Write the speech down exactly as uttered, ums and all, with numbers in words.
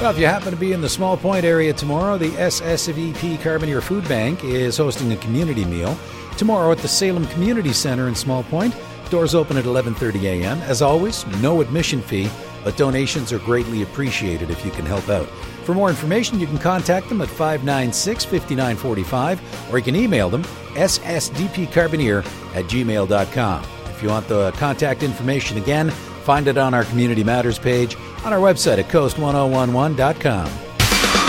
Well, if you happen to be in the Small Point area tomorrow, the S S V P Carboneer Food Bank is hosting a community meal tomorrow at the Salem Community Center in Small Point. Doors open at eleven thirty a.m. As always, no admission fee, but donations are greatly appreciated if you can help out. For more information, you can contact them at five nine six, five nine four five, or you can email them s s d p carboneer at gmail dot com. If you want the contact information again, find it on our Community Matters page on our website at coast ten eleven dot com.